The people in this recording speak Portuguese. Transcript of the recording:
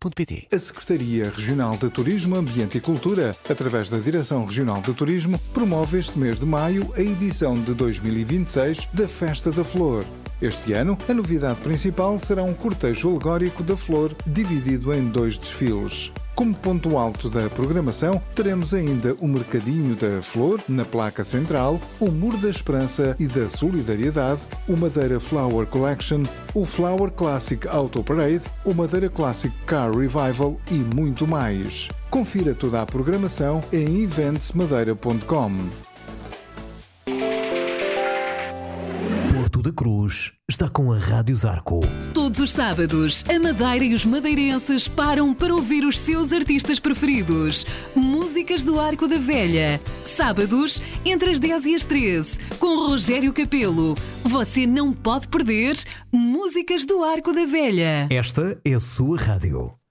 flor.pt. A Secretaria Regional de Turismo, Ambiente e Cultura, através da Direção Regional de Turismo, promove este mês de maio a edição de 2026 da Festa da Flor. Este ano, a novidade principal será um cortejo alegórico da flor, dividido em 2 desfiles. Como ponto alto da programação, teremos ainda o Mercadinho da Flor, na placa central, o Muro da Esperança e da Solidariedade, o Madeira Flower Collection, o Flower Classic Auto Parade, o Madeira Classic Car Revival e muito mais. Confira toda a programação em eventsmadeira.com. Porto da Cruz está com a Rádio Zarco. Todos os sábados, a Madeira e os madeirenses param para ouvir os seus artistas preferidos. Músicas do Arco da Velha. Sábados, entre as 10 e as 13, com Rogério Capelo. Você não pode perder Músicas do Arco da Velha. Esta é a sua rádio.